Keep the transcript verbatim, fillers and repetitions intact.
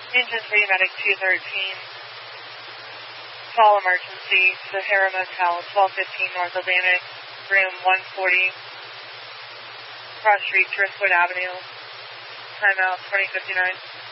Engine three, Medic two thirteen. Call emergency, Sahara Motel, twelve fifteen North Atlantic, room one forty, cross street, Driftwood Avenue, timeout twenty fifty-nine.